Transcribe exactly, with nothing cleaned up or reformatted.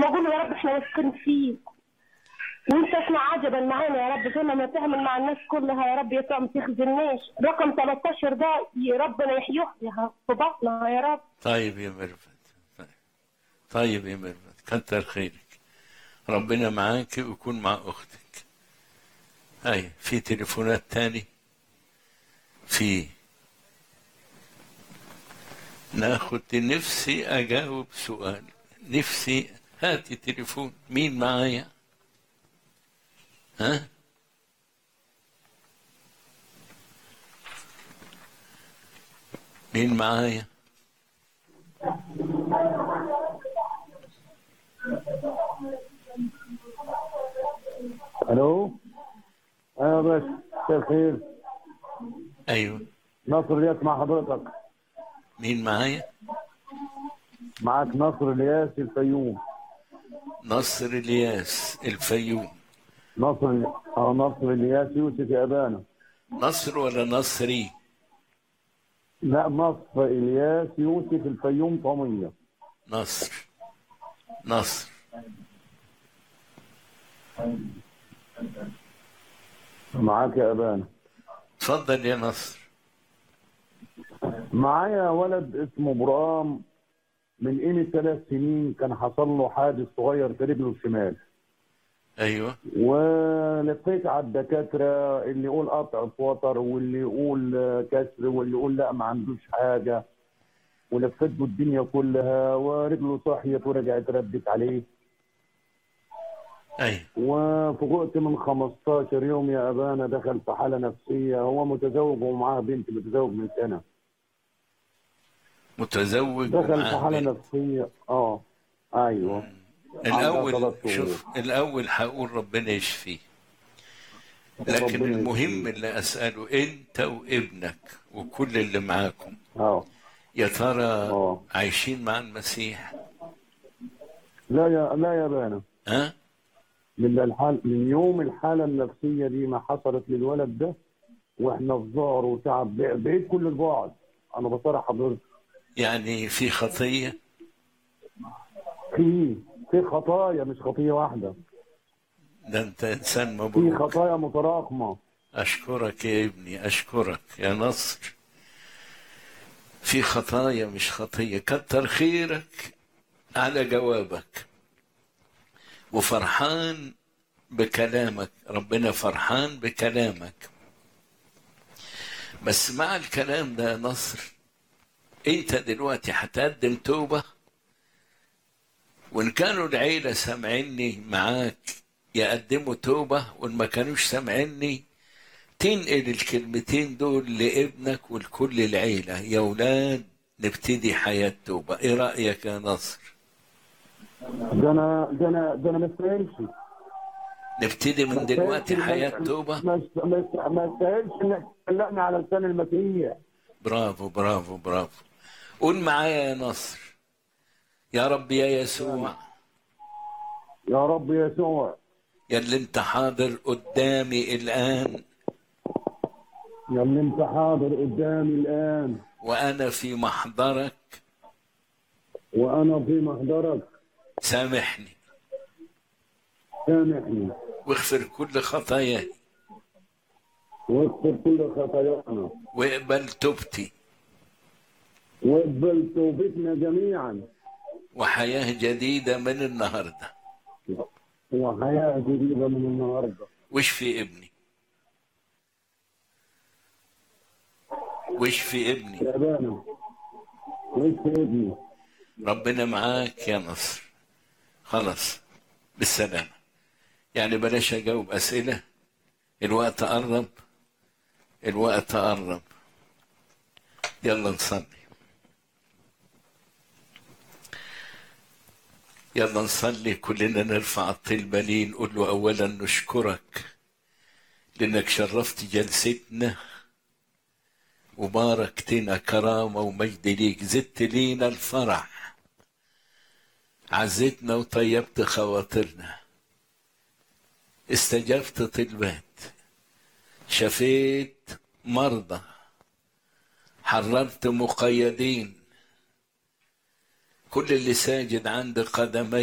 اقول له يا رب احنا واثقين فيك، وانت اصنع عجبا معانا يا رب زي ما تعمل مع الناس كلها يا رب يسوع، ما تخزناش. رقم ثلاثة عشر ده يا ربنا يحييها في بطنها يا رب. طيب يا ميرفت، طيب. طيب يا ميرفت، كتر خيرك، ربنا معاك ويكون مع اختك. هاي في تليفونات تاني؟ في ناخد. نفسي اجاوب سؤال، نفسي. هاتي تليفون. مين معايا؟ ها؟ مين معايا؟ الو. ايوه بس مساء الخير. ايوه. نصر الياس مع حضرتك. مين معايا؟ معاك نصر الياس الفيوم. نصر الياس الفيوم. نصر اه نصر الياس يوسف يا ابانا. نصر ولا نصري؟ لا، نصر الياس يوسف الفيوم طاميه. نصر نصر معاك يا ابانا. اتفضل يا نصر. معايا ولد اسمه برام، من قيمة ثلاث سنين كان حصل له حادث صغير في رجله الشمال. ايوه. ولفيت على الدكاترة، اللي يقول قطع في وتر، واللي يقول كسر، واللي يقول لا ما عندوش حاجة، ولفيت له الدنيا كلها، ورجله صحيت ورجعت ردت عليه. ايوه. وفوقت من خمستاشر يوم يا ابانا دخل في حالة نفسية. هو متزوج ومعاه بنت، متزوج من سنة. متزوج دخل في حالة بنت. نفسية. اه ايوه. الاول شوف، الاول هقول ربنا يشفيه، لكن ربنا المهم يشفيه. اللي اساله انت وابنك وكل اللي معاكم، اه يا ترى اه عايشين مع المسيح؟ لا يا لا يا بانا. ها؟ من الحال من يوم الحالة النفسية دي ما حصلت للولد ده، واحنا في ذعر وتعب بعيد كل البعد. انا بصارح حضرتك. يعني في خطيه؟ في في خطايا، مش خطية واحدة. ده انت انسان في مبروك. خطايا متراكمة. اشكرك يا ابني، اشكرك يا نصر. في خطايا مش خطيه. كتر خيرك على جوابك، وفرحان بكلامك. ربنا فرحان بكلامك. بس مع الكلام ده يا نصر، انت دلوقتي هتقدم توبة، وان كانوا العيلة سامعيني معاك يقدموا توبة، وان ما كانوش سامعيني تنقل الكلمتين دول لابنك ولكل العيلة. يا ولاد نبتدي حياة توبة. ايه رأيك يا نصر؟ ده انا ده انا ده انا ما استاهلش. نبتدي من دلوقتي حياة توبة. ما ما ما استاهلش انك تقلقني على لسان المسيح. برافو برافو برافو. قول معايا يا نصر: يا رب يا يسوع، يا رب يسوع، يا اللي انت حاضر قدامي الآن، يا اللي انت حاضر قدامي الآن، وأنا في محضرك، وأنا في محضرك. سامحني سامحني واغفر كل خطاياي، واغفر كل خطايانا، واقبل توبتي واقبل توبتنا جميعا، وحياة جديدة من النهاردة، وحياة جديدة من النهاردة. واشفي ابني، واشفي ابني. يا أبانا واشفي ابني. ربنا معاك يا نصر. خلاص، بالسلامة. يعني بلاش أجاوب أسئلة، الوقت قرب، الوقت قرب. يلا نصلي، يلا نصلي كلنا، نرفع الطلبة ليه. نقول له أولا نشكرك لأنك شرفت جلستنا وباركتنا، كرامة ومجد ليك، زدت لينا الفرح، عزتنا وطيبت خواطرنا، استجبت طلبات، شفيت مرضى، حررت مقيدين. كل اللي ساجد عند قدمي